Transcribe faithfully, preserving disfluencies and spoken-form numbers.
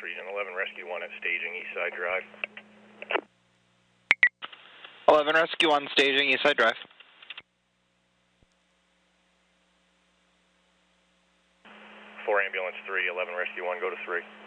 region. eleven Rescue one at staging, Eastside Drive. eleven Rescue one, staging, Eastside Drive. four Ambulance three, eleven Rescue one, go to three.